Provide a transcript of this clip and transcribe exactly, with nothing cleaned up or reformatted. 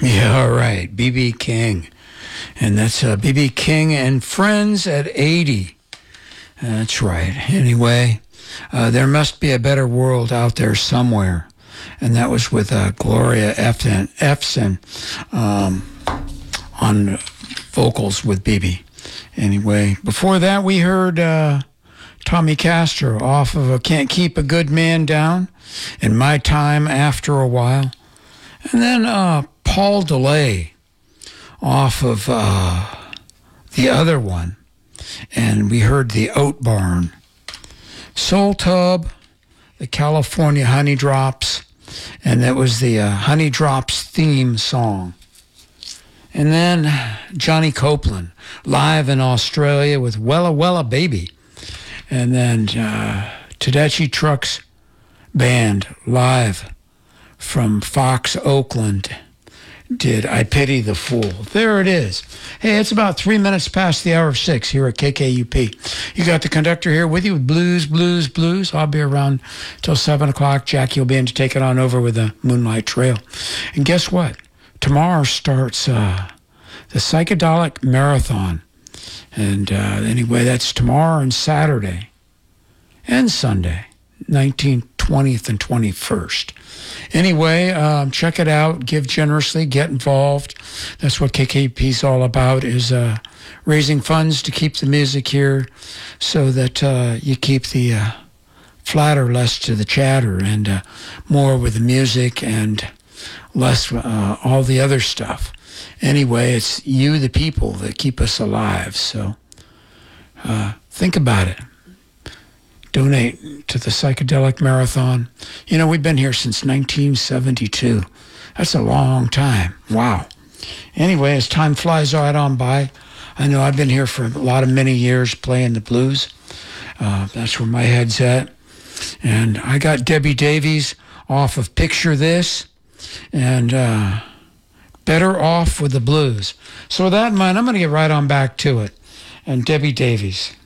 Yeah, all right. B B. King. And that's uh, B B. King and Friends at eighty. That's right. Anyway, uh, there must be a better world out there somewhere. And that was with uh, Gloria Efton, Efson um, on vocals with B B. Anyway, before that we heard uh, Tommy Castro off of a Can't Keep a Good Man Down and My Time After a While. And then uh, Paul DeLay off of uh, the other one. And we heard the Oat Barn. Soul Tub, the California Honey Drops, and that was the uh, Honey Drops theme song. And then Johnny Copeland, live in Australia with Wella Wella Baby. And then uh, Tedeschi Trucks Band, live from Fox, Oakland, did I Pity the Fool. There it is. Hey, it's about three minutes past the hour of six here at K K U P. You got the conductor here with you with Blues, Blues, Blues. I'll be around till seven o'clock. Jackie will be in to take it on over with the Moonlight Trail. And guess what? Tomorrow starts uh, the Psychedelic Marathon. And uh, anyway, that's tomorrow and Saturday and Sunday, nineteenth, twentieth, and twenty-first. Anyway, um, check it out. Give generously. Get involved. That's what K K P is all about, is uh, raising funds to keep the music here so that uh, you keep the uh, flatter less to the chatter and uh, more with the music and less uh, all the other stuff. Anyway, it's you, the people, that keep us alive. So uh, think about it. Donate to the Psychedelic Marathon. You know, we've been here since nineteen seventy-two. That's a long time. Wow. Anyway, as time flies right on by, I know I've been here for a lot of many years playing the blues. Uh, that's where my head's at. And I got Debbie Davies off of Picture This and uh, Better Off with the Blues. So with that in mind, I'm going to get right on back to it. And Debbie Davies.